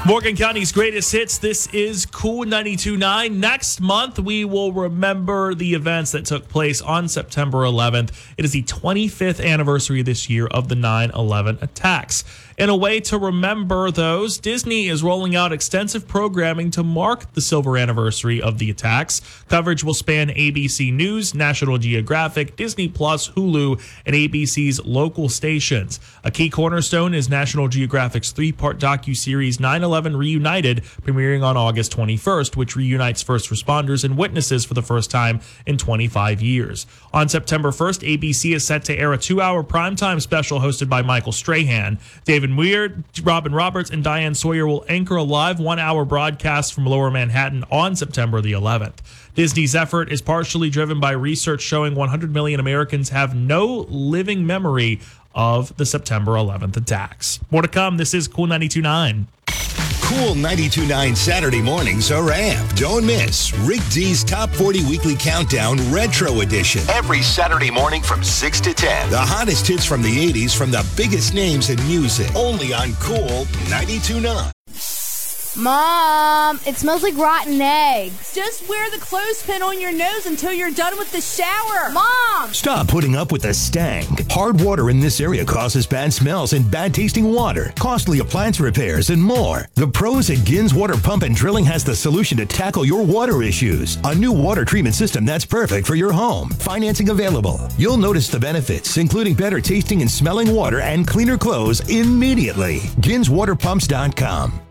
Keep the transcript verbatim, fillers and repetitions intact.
Morgan County's greatest hits. This is Cool ninety-two point nine. Next month, we will remember the events that took place on September eleventh. It is the twenty-fifth anniversary this year of the nine eleven attacks. In a way to remember those, Disney is rolling out extensive programming to mark the silver anniversary of the attacks. Coverage will span A B C News, National Geographic, Disney Plus, Hulu, and A B C's local stations. A key cornerstone is National Geographic's three-part docuseries nine eleven Reunited, premiering on August twenty-first, which reunites first responders and witnesses for the first time in twenty-five years. On September first, A B C is set to air a two-hour primetime special hosted by Michael Strahan. David Weird, Robin Roberts, and Diane Sawyer will anchor a live one-hour broadcast from Lower Manhattan on September the eleventh. Disney's effort is partially driven by research showing one hundred million Americans have no living memory of the September eleventh attacks. More to come. This is Cool ninety-two point nine. Cool ninety-two point nine Saturday mornings are amped. Don't miss Rick D's Top forty Weekly Countdown Retro Edition. Every Saturday morning from six to ten. The hottest hits from the eighties from the biggest names in music. Only on Cool ninety-two point nine. Mom, it smells like rotten eggs. Just wear the clothespin on your nose until you're done with the shower. Mom! Stop putting up with the stank. Hard water in this area causes bad smells and bad tasting water, costly appliance repairs, and more. The pros at Gins Water Pump and Drilling has the solution to tackle your water issues. A new water treatment system that's perfect for your home. Financing available. You'll notice the benefits, including better tasting and smelling water and cleaner clothes immediately. Gins Water Pumps dot com.